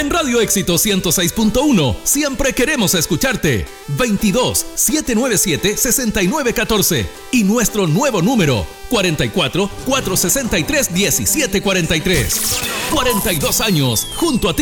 En Radio Éxito 106.1 siempre queremos escucharte. 22-797-6914 y nuestro nuevo número 44-463-1743. 42 años junto a ti.